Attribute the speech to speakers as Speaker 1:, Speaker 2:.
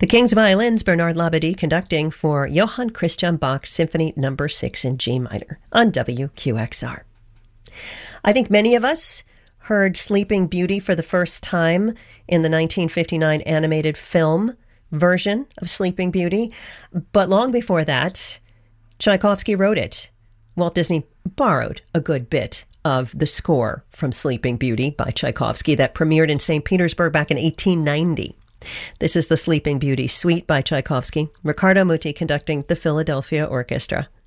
Speaker 1: The King's Violins, Bernard Labadie conducting for Johann Christian Bach Symphony No. 6 in G minor on WQXR. I think many of us heard Sleeping Beauty for the first time in the 1959 animated film version of Sleeping Beauty, but long before that, Tchaikovsky wrote it. Walt Disney borrowed a good bit of the score from Sleeping Beauty by Tchaikovsky that premiered in St. Petersburg back in 1890. This is the Sleeping Beauty Suite by Tchaikovsky, Riccardo Muti conducting the Philadelphia Orchestra.